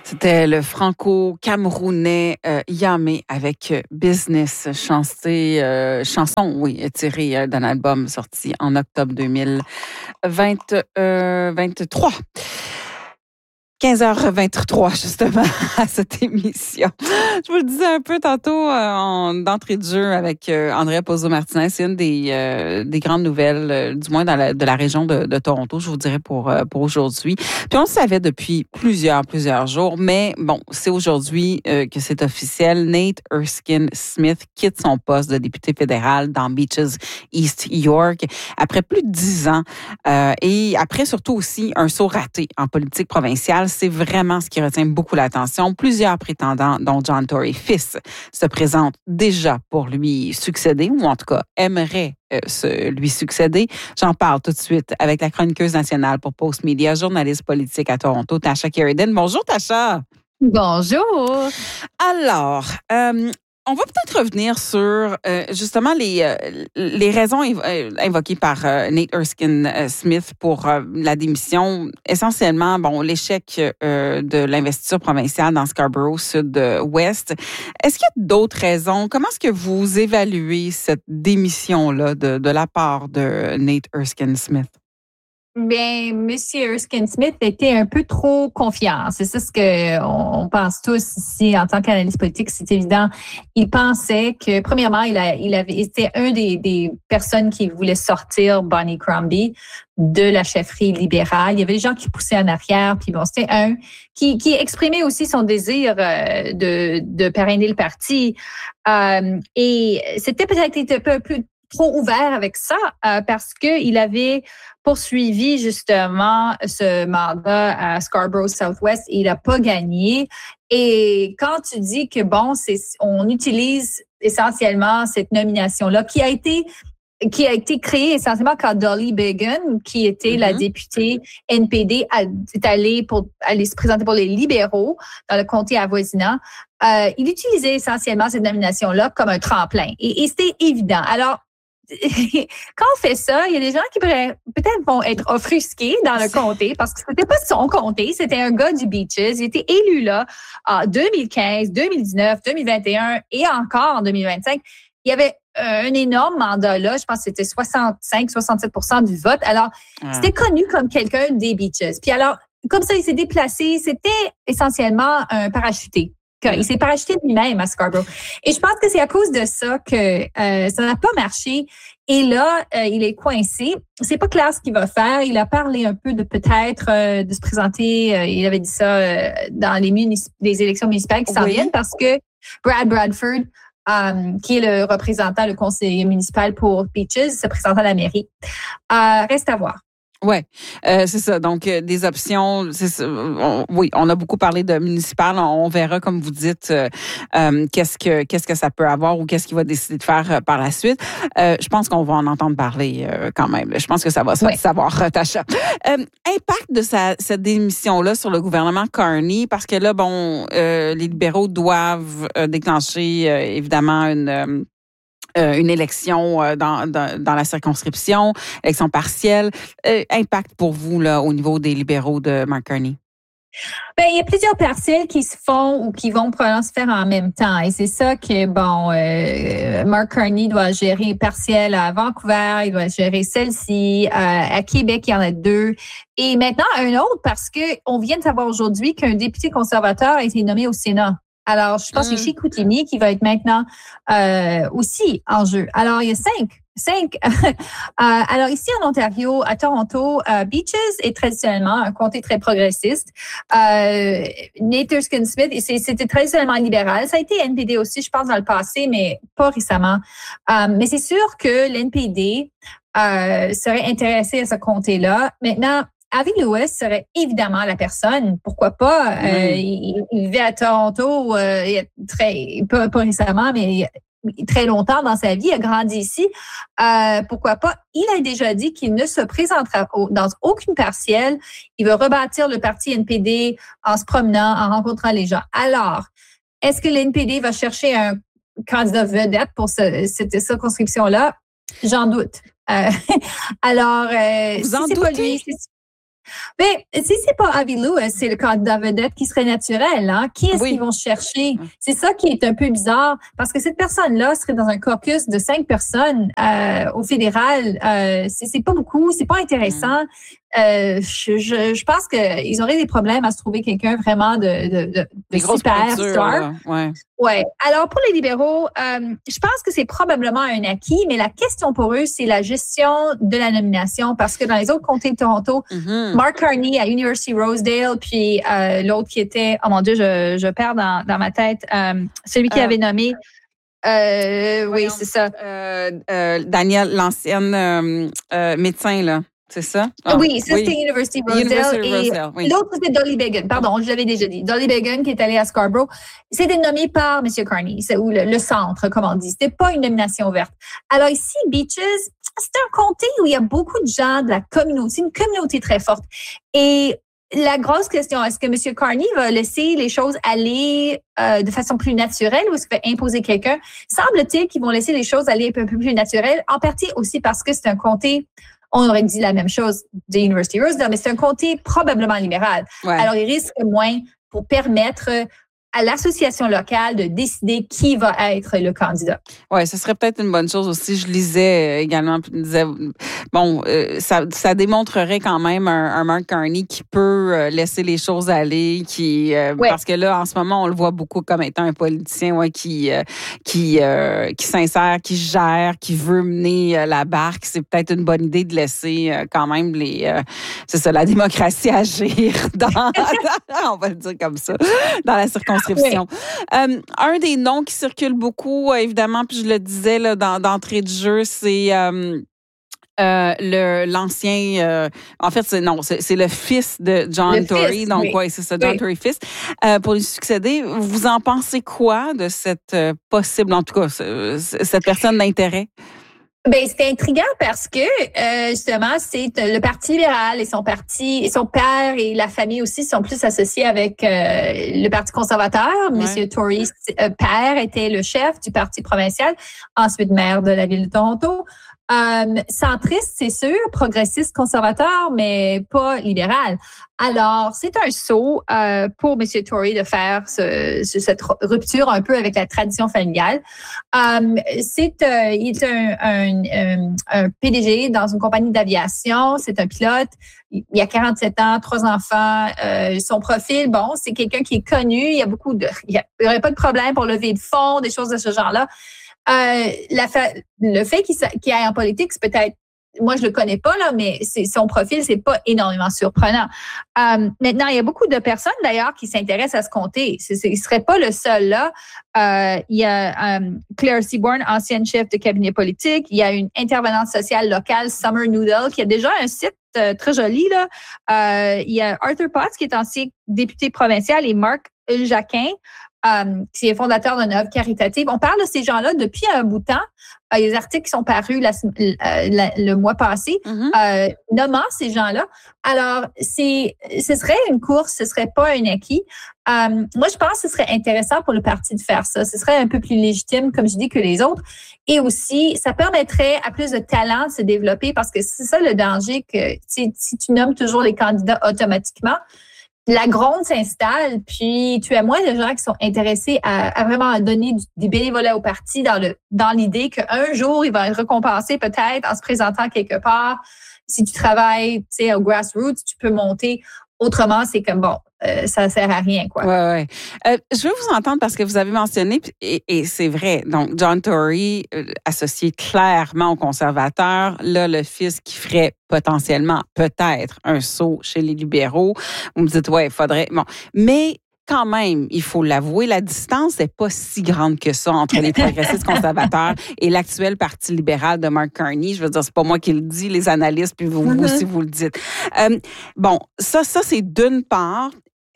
C'était le franco-camerounais Yamé avec Business, chanson, oui, tirée d'un album sorti en octobre 2023. 15h23, justement, à cette émission. Je vous le disais un peu tantôt d'entrée de jeu avec Andrea Pozzo-Martinez. C'est une des grandes nouvelles, du moins de la région de Toronto, je vous dirais, pour aujourd'hui. Puis on le savait depuis plusieurs jours, mais bon, c'est aujourd'hui que c'est officiel. Nate Erskine Smith quitte son poste de député fédéral dans Beaches, East York, après plus de 10 ans et après surtout aussi un saut raté en politique provinciale. C'est vraiment ce qui retient beaucoup l'attention. Plusieurs prétendants, dont John Tory fils, se présentent déjà pour lui succéder, ou en tout cas aimeraient lui succéder. J'en parle tout de suite avec la chroniqueuse nationale pour Postmedia, journaliste politique à Toronto, Tasha Keridan. Bonjour, Tasha. Bonjour. Alors, on va peut-être revenir sur justement les raisons invoquées par Nate Erskine Smith pour la démission. Essentiellement, bon, l'échec de l'investiture provinciale dans Scarborough Sud-Ouest. Est-ce qu'il y a d'autres raisons? Comment est-ce que vous évaluez cette démission-là de la part de Nate Erskine Smith? Bien, M. Erskine Smith était un peu trop confiant. C'est ça ce qu'on pense tous ici en tant qu'analyste politique, c'est évident. Il pensait que, premièrement, c'était un des personnes qui voulait sortir Bonnie Crombie de la chefferie libérale. Il y avait des gens qui poussaient en arrière, puis bon, c'était un qui exprimait aussi son désir de parrainer le parti. Et c'était peut-être un peu trop ouvert avec ça parce que il avait poursuivi justement ce mandat à Scarborough Southwest et il n'a pas gagné. Et quand tu dis que bon, on utilise essentiellement cette nomination-là qui a été créée essentiellement quand Dolly Began, qui était la députée NPD, est allée se présenter pour les libéraux dans le comté avoisinant. Il utilisait essentiellement cette nomination-là comme un tremplin. Et c'était évident. Alors, quand on fait ça, il y a des gens qui peut-être vont être offusqués dans le comté parce que c'était pas son comté, c'était un gars du Beaches. Il était élu là en 2015, 2019, 2021 et encore en 2025. Il y avait un énorme mandat là, je pense que c'était 65-67% du vote. Alors, c'était connu comme quelqu'un des Beaches. Puis alors, comme ça, il s'est déplacé, c'était essentiellement un parachuté. Il s'est parachuté de lui-même à Scarborough. Et je pense que c'est à cause de ça que ça n'a pas marché. Et là, il est coincé. C'est pas clair ce qu'il va faire. Il a parlé un peu de peut-être de se présenter. Il avait dit ça dans les élections municipales qui s'en viennent parce que Brad Bradford, qui est le représentant, le conseiller municipal pour Beaches, se présente à la mairie. Reste à voir. Ouais, c'est ça. Donc des options. On a beaucoup parlé de municipal. On verra, comme vous dites, qu'est-ce que ça peut avoir ou qu'est-ce qu'il va décider de faire par la suite. Je pense qu'on va en entendre parler quand même. Je pense que ça va se savoir, Tasha. Impact de cette démission-là sur le gouvernement Carney, parce que là, bon, les libéraux doivent déclencher évidemment une élection dans la circonscription, élection partielle. Impact pour vous là au niveau des libéraux de Mark Carney? Ben, il y a plusieurs partielles qui se font ou qui vont probablement se faire en même temps. Et c'est ça que, Mark Carney doit gérer partielle à Vancouver, il doit gérer celle-ci. À Québec, il y en a 2. Et maintenant, un autre parce que on vient de savoir aujourd'hui qu'un député conservateur a été nommé au Sénat. Alors, je pense que c'est Chicoutimi qui va être maintenant aussi en jeu. Alors, il y a 5. Alors, ici en Ontario, à Toronto, Beaches est traditionnellement un comté très progressiste. Nate Erskine Smith, c'était traditionnellement libéral. Ça a été NPD aussi, je pense, dans le passé, mais pas récemment. Mais c'est sûr que l'NPD serait intéressé à ce comté-là. Maintenant, Avi Lewis serait évidemment la personne. Pourquoi pas? Il vivait à Toronto pas récemment, mais très longtemps dans sa vie. Il a grandi ici. Pourquoi pas? Il a déjà dit qu'il ne se présentera dans aucune partielle. Il veut rebâtir le parti NPD en se promenant, en rencontrant les gens. Alors, est-ce que l'NPD va chercher un candidat vedette pour cette circonscription-là? J'en doute. Alors, vous en doutez? Mais si c'est pas Avi Lewis, c'est le candidat vedette qui serait naturel, hein? Qui est-ce qu'ils vont chercher? C'est ça qui est un peu bizarre, parce que cette personne-là serait dans un caucus de 5 personnes au fédéral. C'est pas beaucoup, c'est pas intéressant. Je pense qu'ils auraient des problèmes à se trouver quelqu'un vraiment de superstar. Ouais. Alors, pour les libéraux, je pense que c'est probablement un acquis, mais la question pour eux, c'est la gestion de la nomination, parce que dans les autres comtés de Toronto, Mark Carney à University Rosedale, puis l'autre qui était, oh mon Dieu, je perds dans ma tête, celui qui avait nommé, oui, c'est ça. Danielle, l'ancienne médecin, là. C'est ça? Oui, ça c'était University Rosedale. Et l'autre, c'était Dolly Began. Pardon, je l'avais déjà dit. Dolly Began, qui est allée à Scarborough. C'était nommé par M. Carney, ou le centre, comme on dit. C'était pas une nomination ouverte. Alors ici, Beaches, c'est un comté où il y a beaucoup de gens de la communauté, une communauté très forte. Et la grosse question, est-ce que M. Carney va laisser les choses aller de façon plus naturelle ou est-ce qu'il va imposer quelqu'un? Semble-t-il qu'ils vont laisser les choses aller un peu plus naturelles, en partie aussi parce que c'est un comté. On aurait dit la même chose de University Rosedale, mais c'est un comté probablement libéral. Ouais. Alors, il risque moins pour permettre à l'association locale de décider qui va être le candidat. Oui, ce serait peut-être une bonne chose aussi. Je lisais également, je me disais, bon, ça démontrerait quand même un Mark Carney qui peut laisser les choses aller, parce que là, en ce moment, on le voit beaucoup comme étant un politicien qui s'insère, qui gère, qui veut mener la barque. C'est peut-être une bonne idée de laisser quand même la démocratie agir on va le dire comme ça, dans la circonscription. Un des noms qui circule beaucoup, évidemment, puis je le disais là, d'entrée de jeu, c'est l'ancien... en fait, c'est le fils de John Tory. Donc, c'est ça, John Tory fils. Pour lui succéder, vous en pensez quoi de cette possible, en tout cas, cette personne d'intérêt? Ben, c'était intriguant parce que justement, c'est le Parti libéral et son père et la famille aussi sont plus associés avec le Parti conservateur. Ouais. Monsieur Tory, père, était le chef du Parti provincial, ensuite maire de la ville de Toronto. Centriste, c'est sûr, progressiste, conservateur, mais pas libéral. Alors, c'est un saut pour M. Tory de faire cette rupture un peu avec la tradition familiale. Il est un PDG dans une compagnie d'aviation, c'est un pilote. Il a 47 ans, 3 enfants. Son profil, bon, c'est quelqu'un qui est connu. Il y aurait pas de problème pour lever de fonds, des choses de ce genre-là. Le fait qu'il aille en politique, c'est peut-être, moi je le connais pas là, mais son profil, c'est pas énormément surprenant. Maintenant, il y a beaucoup de personnes d'ailleurs qui s'intéressent à ce comté. Il serait pas le seul là. Il y a Claire Seaborn, ancienne chef de cabinet politique. Il y a une intervenante sociale locale, Summer Noodle, qui a déjà un site très joli là. Il y a Arthur Potts, qui est ancien député provincial, et Marc Jacquin, qui est fondateur d'une œuvre caritative. On parle de ces gens-là depuis un bout de temps. Il y a des articles qui sont parus le mois passé, nommant ces gens-là. Alors, ce serait une course, ce serait pas un acquis. Moi, je pense que ce serait intéressant pour le parti de faire ça. Ce serait un peu plus légitime, comme je dis, que les autres. Et aussi, ça permettrait à plus de talents de se développer, parce que c'est ça le danger, que si tu nommes toujours les candidats automatiquement, la gronde s'installe, puis tu as moins de gens qui sont intéressés à vraiment donner des bénévolats au parti dans l'idée qu'un jour, il va être récompensé peut-être en se présentant quelque part. Si tu travailles, au grassroots, tu peux monter. Autrement, c'est comme, bon, ça sert à rien, quoi. Ouais. Je veux vous entendre parce que vous avez mentionné, et c'est vrai, donc John Tory, associé clairement aux conservateurs, là, le fils qui ferait potentiellement, peut-être, un saut chez les libéraux. Vous me dites, il faudrait... Bon, mais... Quand même, il faut l'avouer, la distance n'est pas si grande que ça entre les progressistes conservateurs et l'actuel Parti libéral de Mark Carney. Je veux dire, c'est pas moi qui le dis, les analystes, puis vous aussi, vous le dites. Bon, ça c'est d'une part.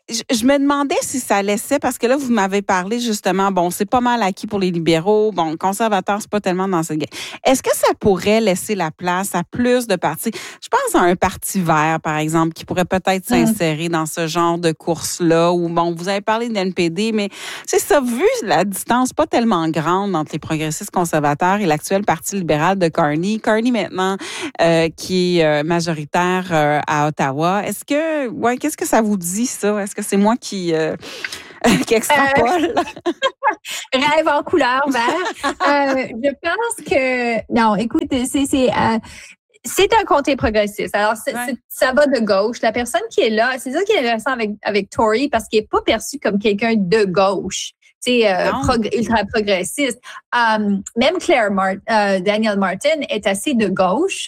je me demandais si ça laissait, parce que là, vous m'avez parlé justement, bon, c'est pas mal acquis pour les libéraux, bon, conservateurs, c'est pas tellement dans cette game. Est-ce que ça pourrait laisser la place à plus de partis? Je pense à un parti vert, par exemple, qui pourrait peut-être s'insérer dans ce genre de course-là, où, bon, vous avez parlé de l'NPD, mais c'est ça, vu la distance pas tellement grande entre les progressistes conservateurs et l'actuel Parti libéral de Carney. Carney, maintenant, qui est majoritaire à Ottawa. Qu'est-ce que ça vous dit, ça? Est-ce que c'est moi qui extrapole? Rêve en couleur vert. Je pense que... Non, écoute, c'est un comté progressiste. Alors, ça va de gauche. La personne qui est là, c'est ça qui est intéressant avec Tory, parce qu'il n'est pas perçu comme quelqu'un de gauche. Ultra progressiste. Même Danielle Martin est assez de gauche,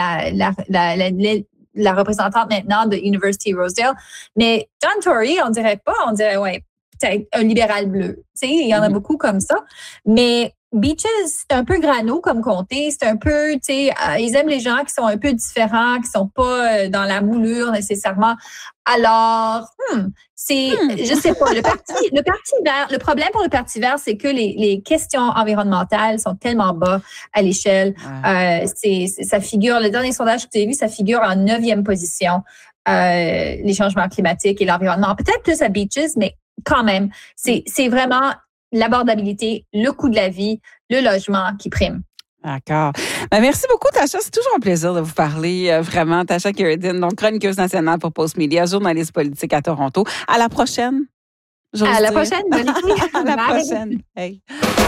la représentante maintenant de University Rosedale. Mais John Tory, on dirait peut-être un libéral bleu. Il y en a beaucoup comme ça. Mais Beaches, c'est un peu grano comme comté. C'est un peu, ils aiment les gens qui sont un peu différents, qui sont pas dans la moulure nécessairement. Alors, je sais pas. Le parti vert, le problème pour le Parti vert, c'est que les questions environnementales sont tellement bas à l'échelle. Ça figure, le dernier sondage que tu as vu, ça figure en 9e position, les changements climatiques et l'environnement. Peut-être plus à Beaches, mais quand même, c'est vraiment l'abordabilité, le coût de la vie, le logement qui prime. D'accord. Merci beaucoup, Tasha. C'est toujours un plaisir de vous parler. Vraiment, Tasha Kheredine, donc chroniqueuse nationale pour Postmedia, journaliste politique à Toronto. À la prochaine. À la prochaine, Valérie. À la prochaine. Hey.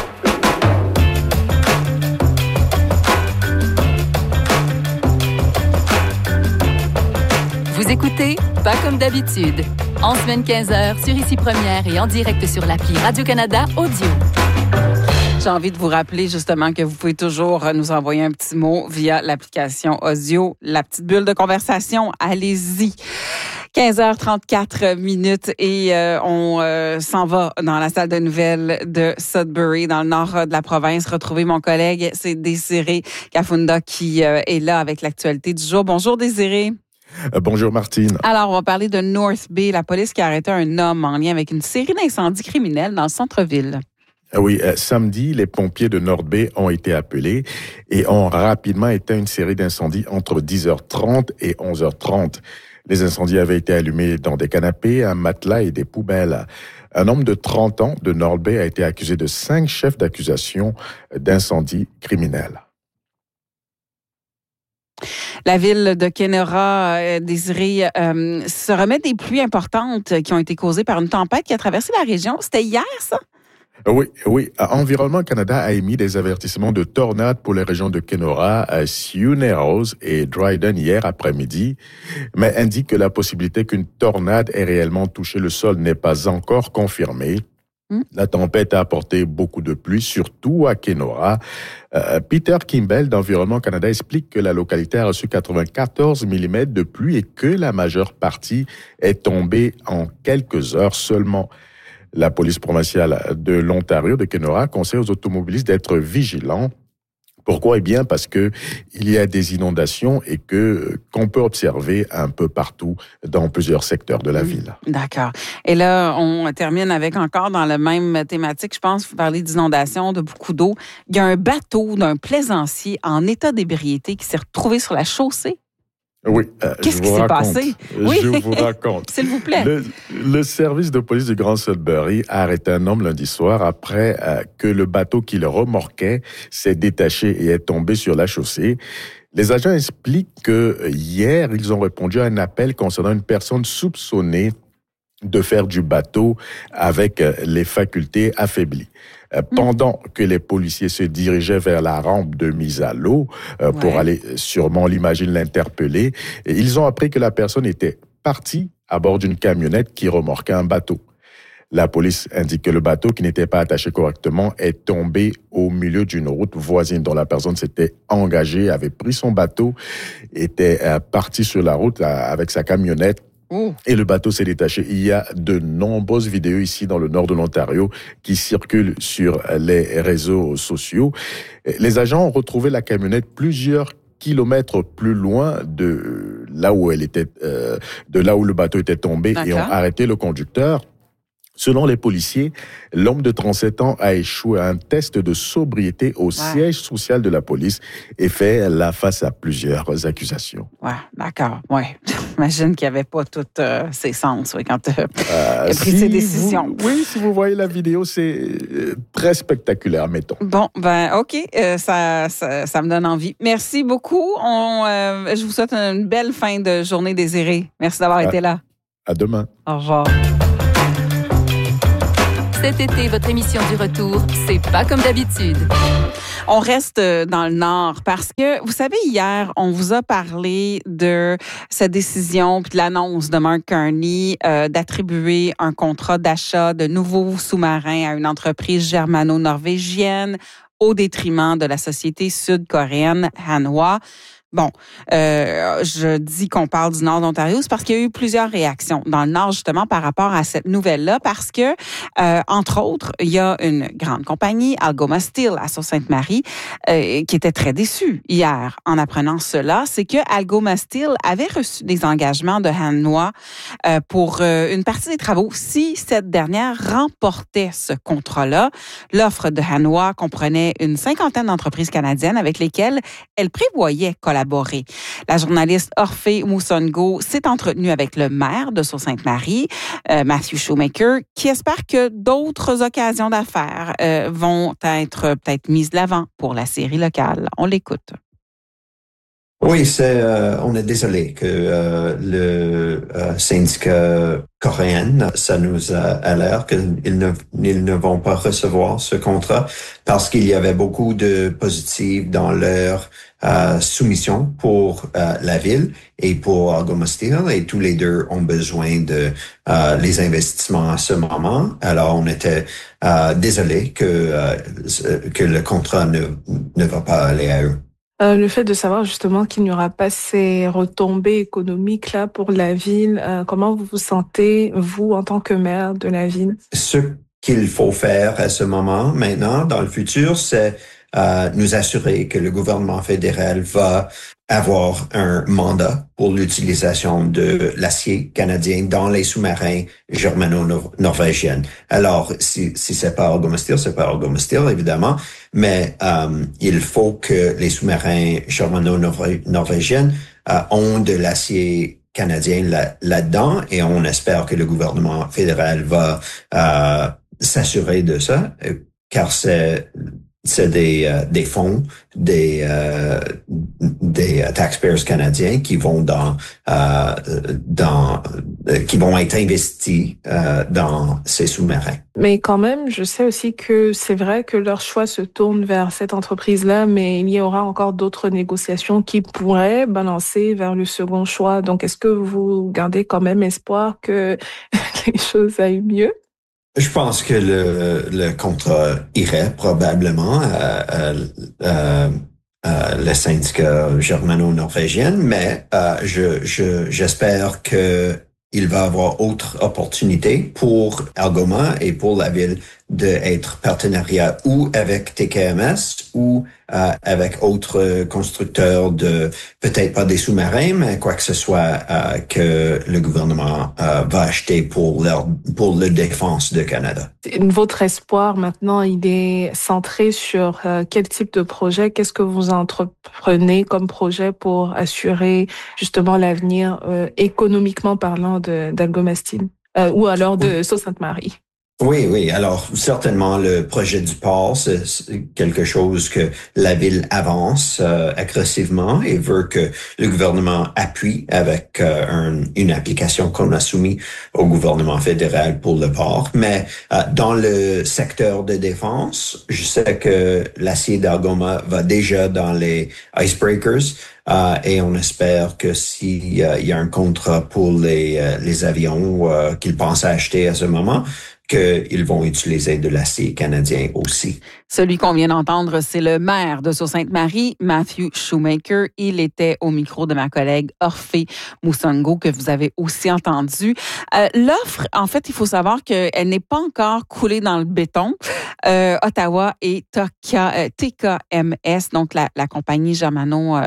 Vous écoutez Pas comme d'habitude. En semaine 15h sur Ici Première et en direct sur l'appli Radio-Canada Audio. J'ai envie de vous rappeler justement que vous pouvez toujours nous envoyer un petit mot via l'application audio, la petite bulle de conversation. Allez-y. 15h34 et on s'en va dans la salle de nouvelles de Sudbury, dans le nord de la province, retrouver mon collègue, c'est Désiré Kafunda qui est là avec l'actualité du jour. Bonjour Désiré. Bonjour Martine. Alors, on va parler de North Bay, la police qui a arrêté un homme en lien avec une série d'incendies criminels dans le centre-ville. Oui, samedi, les pompiers de North Bay ont été appelés et ont rapidement éteint une série d'incendies entre 10h30 et 11h30. Les incendies avaient été allumés dans des canapés, un matelas et des poubelles. Un homme de 30 ans de North Bay a été accusé de 5 chefs d'accusation d'incendie criminels. La ville de Kenora, Désiré, se remet des pluies importantes qui ont été causées par une tempête qui a traversé la région. C'était hier, ça? Oui. Environnement Canada a émis des avertissements de tornades pour les régions de Kenora, Sioux Narrows et Dryden hier après-midi, mais indique que la possibilité qu'une tornade ait réellement touché le sol n'est pas encore confirmée. La tempête a apporté beaucoup de pluie, surtout à Kenora. Peter Kimball d'Environnement Canada explique que la localité a reçu 94 mm de pluie et que la majeure partie est tombée en quelques heures seulement. La police provinciale de l'Ontario, de Kenora, conseille aux automobilistes d'être vigilants. Pourquoi? Eh bien, parce que il y a des inondations et qu'on peut observer un peu partout dans plusieurs secteurs de la ville. D'accord. Et là, on termine avec encore dans la même thématique, je pense, vous parlez d'inondations, de beaucoup d'eau. Il y a un bateau d'un plaisancier en état d'ébriété qui s'est retrouvé sur la chaussée. Oui, qu'est-ce qui s'est passé? Oui. Je vous raconte. S'il vous plaît. Le service de police du Grand Sudbury a arrêté un homme lundi soir après que le bateau qui le remorquait s'est détaché et est tombé sur la chaussée. Les agents expliquent que hier, ils ont répondu à un appel concernant une personne soupçonnée de faire du bateau avec les facultés affaiblies. Pendant que les policiers se dirigeaient vers la rampe de mise à l'eau pour aller, sûrement, on l'imagine, l'interpeller, ils ont appris que la personne était partie à bord d'une camionnette qui remorquait un bateau. La police indique que le bateau, qui n'était pas attaché correctement, est tombé au milieu d'une route voisine dont la personne s'était engagée, avait pris son bateau, était parti sur la route avec sa camionnette. Et le bateau s'est détaché. Il y a de nombreuses vidéos ici dans le nord de l'Ontario qui circulent sur les réseaux sociaux. Les agents ont retrouvé la camionnette plusieurs kilomètres plus loin de là où de là où le bateau était tombé et ont arrêté le conducteur. Selon les policiers, l'homme de 37 ans a échoué à un test de sobriété au siège social de la police et fait là face à plusieurs accusations. Ouais, d'accord. Ouais. J'imagine qu'il n'y avait pas tous ses sens quand il a pris ses décisions. Si vous voyez la vidéo, c'est très spectaculaire, mettons. Bon, OK. Ça me donne envie. Merci beaucoup. Je vous souhaite une belle fin de journée désirée. Merci d'avoir été là. À demain. Au revoir. Cet été, votre émission du retour, c'est pas comme d'habitude. On reste dans le Nord parce que, vous savez, hier, on vous a parlé de cette décision puis de l'annonce de Mark Carney d'attribuer un contrat d'achat de nouveaux sous-marins à une entreprise germano-norvégienne au détriment de la société sud-coréenne Hanwha. Bon, je dis qu'on parle du Nord d'Ontario, c'est parce qu'il y a eu plusieurs réactions dans le Nord, justement, par rapport à cette nouvelle-là, parce que, entre autres, il y a une grande compagnie, Algoma Steel, à Sault-Sainte-Marie, qui était très déçue hier en apprenant cela. C'est que Algoma Steel avait reçu des engagements de Hanwha pour une partie des travaux si cette dernière remportait ce contrat-là. L'offre de Hanwha comprenait une 50aine d'entreprises canadiennes avec lesquelles elle prévoyait collaborer. La journaliste Orphée Moussongo s'est entretenue avec le maire de Sault-Sainte-Marie, Matthew Shoemaker, qui espère que d'autres occasions d'affaires vont être peut-être mises de l'avant pour la série locale. On l'écoute. Oui, on est désolé que le syndicat coréen, ça nous a l'air qu'ils ne vont pas recevoir ce contrat parce qu'il y avait beaucoup de positifs dans leur soumission pour la ville et pour Algoma Steel, et tous les deux ont besoin de les investissements à ce moment. Alors, on était désolé que le contrat ne va pas aller à eux. Le fait de savoir justement qu'il n'y aura pas ces retombées économiques là pour la ville, comment vous vous sentez, vous, en tant que maire de la ville? Ce qu'il faut faire à ce moment, maintenant, dans le futur, c'est nous assurer que le gouvernement fédéral va avoir un mandat pour l'utilisation de l'acier canadien dans les sous-marins germano-norvégiens. Alors, si c'est pas Algoma Steel, c'est pas Algoma Steel, évidemment, mais il faut que les sous-marins germano-norvégiens ont de l'acier canadien là-dedans, et on espère que le gouvernement fédéral va s'assurer de ça, car c'est des fonds, des taxpayers canadiens qui vont qui vont être investis dans ces sous-marins. Mais quand même, je sais aussi que c'est vrai que leur choix se tourne vers cette entreprise-là, mais il y aura encore d'autres négociations qui pourraient balancer vers le second choix. Donc, est-ce que vous gardez quand même espoir que les choses aillent mieux? Je pense que le contrat irait probablement le syndicat germano-norvégien, mais j'espère que il va avoir autre opportunité pour Algoma et pour la ville d'être partenariat ou avec TKMS ou avec autres constructeurs de, peut-être pas des sous-marins, mais quoi que ce soit que le gouvernement va acheter pour la défense de Canada. Votre espoir maintenant, il est centré sur quel type de projet? Qu'est-ce que vous entreprenez comme projet pour assurer justement l'avenir économiquement parlant d'Algoma Steel ou alors de Sault-Sainte-Marie? Oui. Alors, certainement, le projet du port, c'est quelque chose que la ville avance agressivement et veut que le gouvernement appuie avec une application qu'on a soumise au gouvernement fédéral pour le port. Mais dans le secteur de défense, je sais que l'acier d'Algoma va déjà dans les icebreakers. Et on espère que s'il y a un contrat pour les avions qu'ils pensent acheter à ce moment, qu'ils vont utiliser de l'acier canadien aussi. Celui qu'on vient d'entendre, c'est le maire de Sault-Sainte-Marie, Matthew Shoemaker. Il était au micro de ma collègue Orphée Moussongo, que vous avez aussi entendu. L'offre, en fait, il faut savoir qu'elle n'est pas encore coulée dans le béton. Ottawa et TKMS, donc la compagnie germano-norvégienne,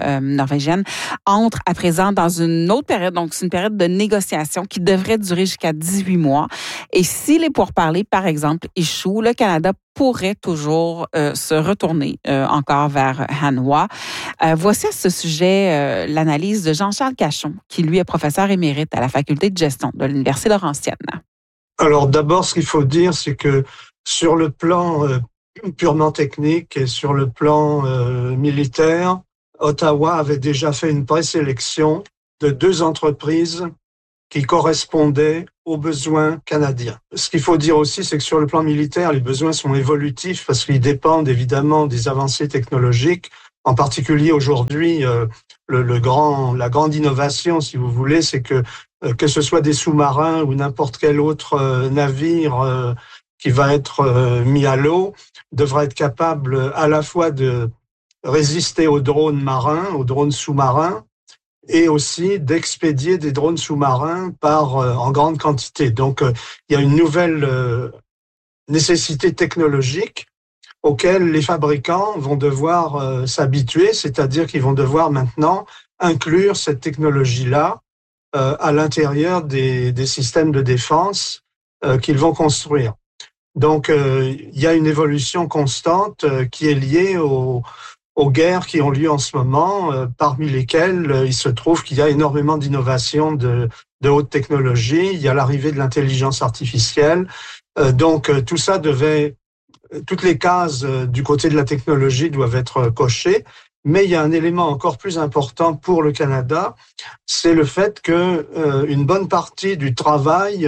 norvégienne, entre à présent dans une autre période. Donc, c'est une période de négociation qui devrait durer jusqu'à 18 mois. Et si les pourparlers, par exemple, échouent, le Canada pourrait toujours se retourner encore vers Hanwha. Voici à ce sujet l'analyse de Jean-Charles Cachon, qui lui est professeur émérite à la faculté de gestion de l'Université Laurentienne. Alors d'abord, ce qu'il faut dire, c'est que sur le plan purement technique et sur le plan militaire, Ottawa avait déjà fait une présélection de 2 entreprises qui correspondaient aux besoins canadiens. Ce qu'il faut dire aussi, c'est que sur le plan militaire, les besoins sont évolutifs parce qu'ils dépendent évidemment des avancées technologiques. En particulier aujourd'hui, la grande innovation, si vous voulez, c'est que ce soit des sous-marins ou n'importe quel autre navire qui va être mis à l'eau, devra être capable à la fois de résister aux drones marins, aux drones sous-marins, et aussi d'expédier des drones sous-marins en grande quantité. Donc, il y a une nouvelle nécessité technologique auxquelles les fabricants vont devoir s'habituer, c'est-à-dire qu'ils vont devoir maintenant inclure cette technologie-là à l'intérieur des systèmes de défense qu'ils vont construire. Donc, il y a une évolution constante qui est liée aux guerres qui ont lieu en ce moment, parmi lesquelles il se trouve qu'il y a énormément d'innovations de haute technologie, il y a l'arrivée de l'intelligence artificielle. Donc, tout ça toutes les cases du côté de la technologie doivent être cochées, mais il y a un élément encore plus important pour le Canada, c'est le fait que une bonne partie du travail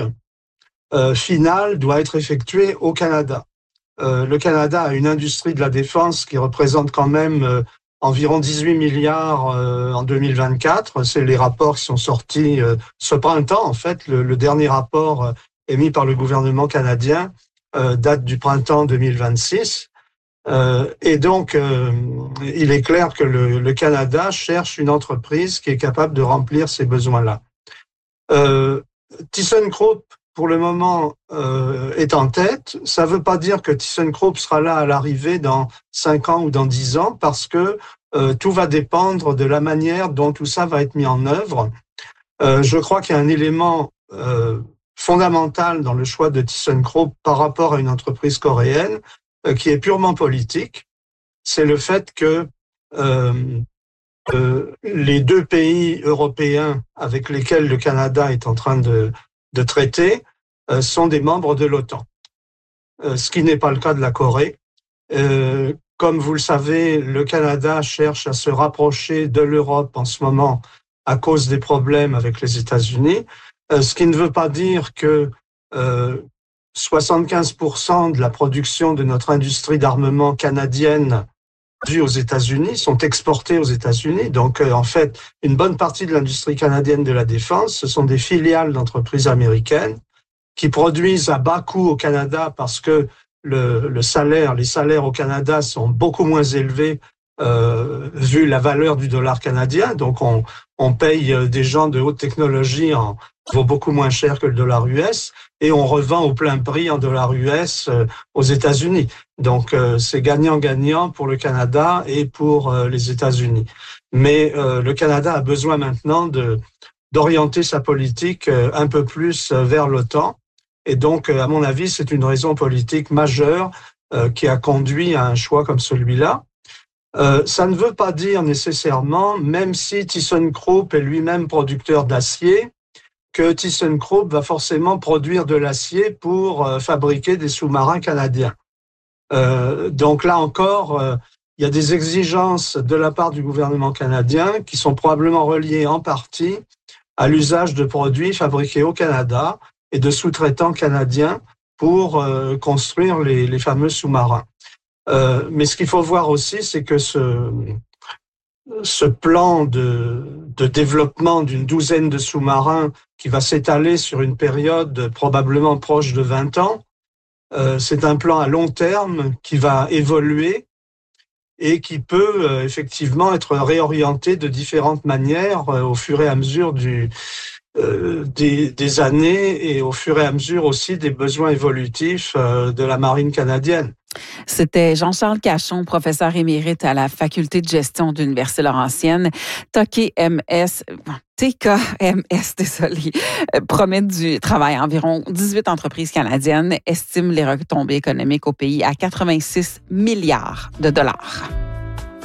final doit être effectué au Canada. Le Canada a une industrie de la défense qui représente quand même environ 18 milliards en 2024. C'est les rapports qui sont sortis ce printemps. En fait, le dernier rapport émis par le gouvernement canadien date du printemps 2026. Et donc, il est clair que le Canada cherche une entreprise qui est capable de remplir ces besoins-là. ThyssenKrupp, pour le moment, est en tête. Ça ne veut pas dire que ThyssenKrupp sera là à l'arrivée dans 5 ans ou dans 10 ans, parce que tout va dépendre de la manière dont tout ça va être mis en œuvre. Je crois qu'il y a un élément fondamental dans le choix de ThyssenKrupp par rapport à une entreprise coréenne qui est purement politique. C'est le fait que les 2 pays européens avec lesquels le Canada est en train de traiter sont des membres de l'OTAN, ce qui n'est pas le cas de la Corée. Comme vous le savez, le Canada cherche à se rapprocher de l'Europe en ce moment à cause des problèmes avec les États-Unis, ce qui ne veut pas dire que 75% de la production de notre industrie d'armement canadienne due aux États-Unis sont exportés aux États-Unis. Donc, en fait, une bonne partie de l'industrie canadienne de la défense, ce sont des filiales d'entreprises américaines qui produisent à bas coût au Canada parce que les salaires au Canada sont beaucoup moins élevés vu la valeur du dollar canadien. Donc, on paye des gens de haute technologie vaut beaucoup moins cher que le dollar US et on revend au plein prix en dollars US aux États-Unis. Donc, c'est gagnant-gagnant pour le Canada et pour les États-Unis. Mais le Canada a besoin maintenant d'orienter sa politique un peu plus vers l'OTAN. Et donc, à mon avis, c'est une raison politique majeure qui a conduit à un choix comme celui-là. Ça ne veut pas dire nécessairement, même si ThyssenKrupp est lui-même producteur d'acier, que ThyssenKrupp va forcément produire de l'acier pour fabriquer des sous-marins canadiens. Donc là encore, il y a des exigences de la part du gouvernement canadien qui sont probablement reliées en partie à l'usage de produits fabriqués au Canada et de sous-traitants canadiens pour construire les fameux sous-marins. Mais ce qu'il faut voir aussi, c'est que ce plan de développement d'une 12aine de sous-marins qui va s'étaler sur une période probablement proche de 20 ans, c'est un plan à long terme qui va évoluer et qui peut effectivement être réorienté de différentes manières au fur et à mesure des années et au fur et à mesure aussi des besoins évolutifs de la marine canadienne. C'était Jean-Charles Cachon, professeur émérite à la Faculté de gestion de l'Université Laurentienne. TKMS, promet du travail. Environ 18 entreprises canadiennes estiment les retombées économiques au pays à 86 milliards de dollars.